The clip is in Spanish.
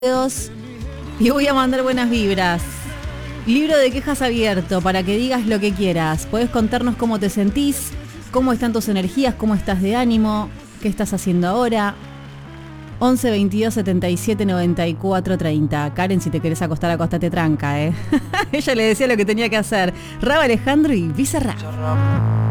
y voy a mandar buenas vibras. Libro de quejas abierto para que digas lo que quieras. Podés contarnos cómo te sentís, cómo están tus energías, cómo estás de ánimo, qué estás haciendo ahora. 11 22 77 94 30. Karen, si te querés acostar, acostate tranca, Ella le decía lo que tenía que hacer. Raba Alejandro y Bizarrap.